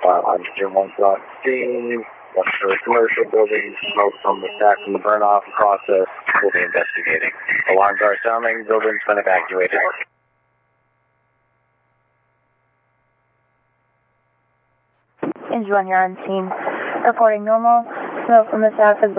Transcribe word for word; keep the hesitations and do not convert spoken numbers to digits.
I'm Jim one dot C. One for the commercial building, smoke from the stack from the burn-off process. We'll be investigating. Alarms are sounding. Building's been evacuated. Engine one, you're on scene. Reporting normal. Smoke from the stack is